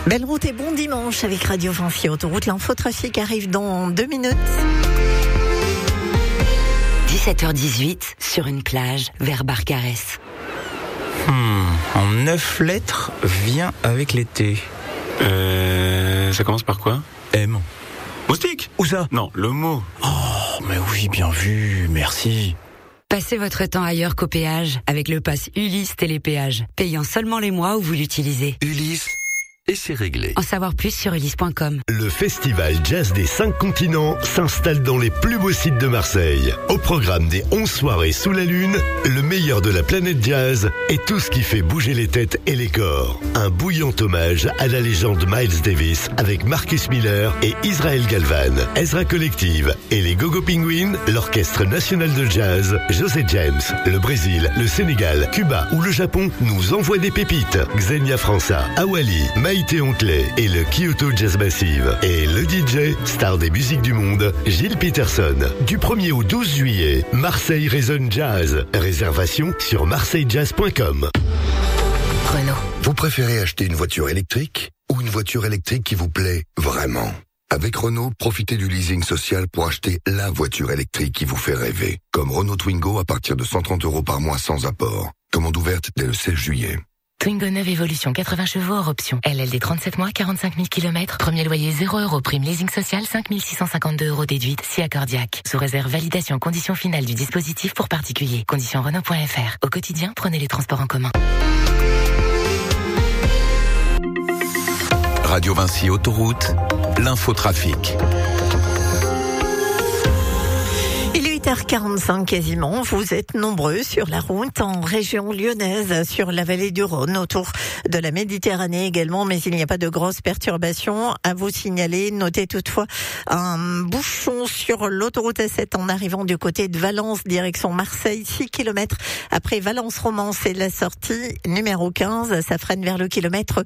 Belle route et bon dimanche avec Radio Vinci Autoroute. L'infotrafic arrive dans 2 minutes. 17h18 sur une plage vers Barcarès. En 9 lettres vient avec l'été. Ça commence par quoi? M. Moustique? Où ça? Non, le mot. Oh, mais oui, bien vu, merci. Passez votre temps ailleurs qu'au péage avec le pass Ulysse Télépéage, payant seulement les mois où vous l'utilisez. Ulysse, et c'est réglé. En savoir plus sur ulysse.com. Le festival jazz des 5 continents s'installe dans les plus beaux sites de Marseille. Au programme des 11 soirées sous la lune, le meilleur de la planète jazz et tout ce qui fait bouger les têtes et les corps. Un bouillant hommage à la légende Miles Davis avec Marcus Miller et Israel Galvan, Ezra Collective et les Go-Go Penguins, l'Orchestre National de Jazz, José James, le Brésil, le Sénégal, Cuba ou le Japon nous envoient des pépites. Xenia França, Awali, Maïté Ontelet et le Kyoto Jazz Massive. Et le DJ, star des musiques du monde, Gilles Peterson. Du 1er au 12 juillet, Marseille résonne jazz. Réservation sur marseillejazz.com. Renault. Vous préférez acheter une voiture électrique ou une voiture électrique qui vous plaît vraiment? Avec Renault, profitez du leasing social pour acheter la voiture électrique qui vous fait rêver. Comme Renault Twingo à partir de 130 € par mois sans apport. Commande ouverte dès le 16 juillet. Twingo 9 Evolution 80 chevaux hors option. LLD 37 mois, 45 000 km. Premier loyer 0 €. Prime leasing social 5 652 € déduite si accordiaque. Sous réserve validation conditions finales du dispositif pour particuliers. Conditions Renault.fr. Au quotidien, prenez les transports en commun. Radio Vinci Autoroute, l'infotrafic. Il est 8h45 quasiment. Vous êtes nombreux sur la route en région lyonnaise, sur la vallée du Rhône, autour de la Méditerranée également, mais il n'y a pas de grosses perturbations à vous signaler. Notez toutefois un bouchon sur l'autoroute A7 en arrivant du côté de Valence, direction Marseille, 6 km après Valence-Romans, c'est la sortie numéro 15. Ça freine vers le kilomètre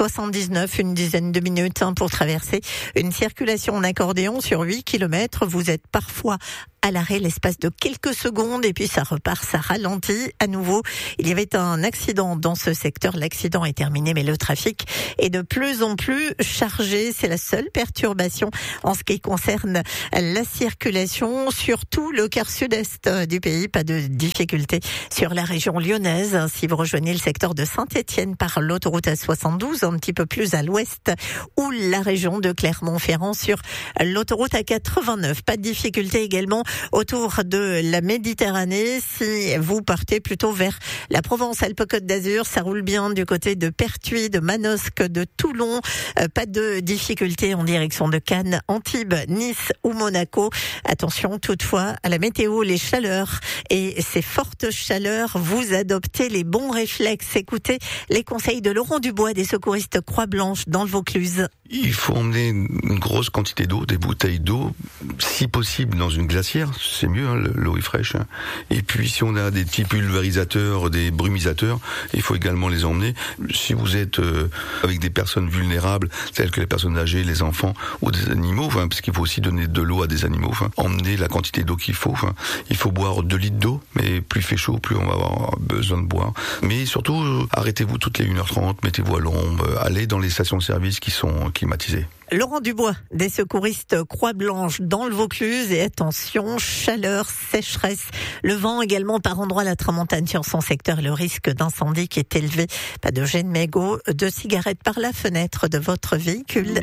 79, une dizaine de minutes pour traverser une circulation en accordéon sur 8 km. Vous êtes parfois à l'arrêt l'espace de quelques secondes et puis ça repart, ça ralentit à nouveau. Il y avait un accident dans ce secteur. L'accident est terminé, mais le trafic est de plus en plus chargé. C'est la seule perturbation en ce qui concerne la circulation, surtout le quart sud-est du pays. Pas de difficulté sur la région lyonnaise. Si vous rejoignez le secteur de Saint-Étienne par l'autoroute A72, un petit peu plus à l'ouest, ou la région de Clermont-Ferrand sur l'autoroute A89. Pas de difficulté également autour de la Méditerranée. Si vous partez plutôt vers la Provence-Alpes-Côte d'Azur, ça roule bien du côté de Pertuis, de Manosque, de Toulon. Pas de difficulté en direction de Cannes, Antibes, Nice ou Monaco. Attention toutefois à la météo, les chaleurs et ces fortes chaleurs. Vous adoptez les bons réflexes. Écoutez les conseils de Laurent Dubois des secouristes Croix-Blanche dans le Vaucluse. Il faut emmener une grosse quantité d'eau, des bouteilles d'eau, si possible dans une glacière, c'est mieux, hein, l'eau est fraîche. Hein. Et puis si on a des petits pulvérisateurs, des brumisateurs, il faut également les emmener. Si vous êtes avec des personnes vulnérables, telles que les personnes âgées, les enfants ou des animaux, parce qu'il faut aussi donner de l'eau à des animaux, emmener la quantité d'eau qu'il faut. Il faut boire 2 litres d'eau, mais plus il fait chaud, plus on va avoir besoin de boire. Mais surtout, arrêtez-vous toutes les 1h30, mettez-vous à l'ombre, allez dans les stations-service qui sont climatisées. Laurent Dubois, des secouristes Croix-Blanche dans le Vaucluse. Et attention, chaleur, sécheresse, le vent également par endroits, la tramontane sur son secteur, le risque d'incendie qui est élevé. Pas de gêne mégot, de cigarettes par la fenêtre de votre véhicule.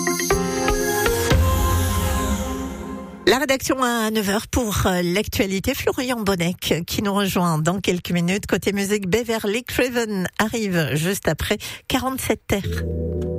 La rédaction à 9h pour l'actualité. Florian Bonnec qui nous rejoint dans quelques minutes. Côté musique, Beverly Craven arrive juste après 47 terres.